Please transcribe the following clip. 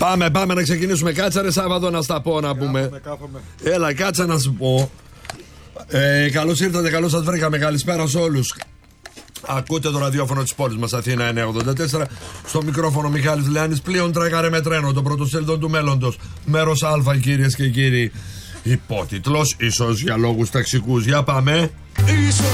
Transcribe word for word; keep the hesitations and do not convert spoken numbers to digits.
Πάμε, πάμε να ξεκινήσουμε. Κάτσα ρε Σάββατο να στα πω να πούμε. Κάθομαι, κάθομαι. Έλα, κάτσα να σου πω. Ε, καλώς ήρθατε, καλώς σας βρήκαμε. Καλησπέρα σε όλους. Ακούτε το ραδιόφωνο της πόλης μας Αθήνα εννιακόσια ογδόντα τέσσερα. Στο μικρόφωνο Μιχάλης Λεάνης. Πλοίον τρέκαρε με τρένο. Το πρωτοσέλιδο του μέλλοντος. Μέρος Α, κυρίες και κύριοι. Υπότιτλος, ίσως για λόγους ταξικούς. Για πάμε. Ίσως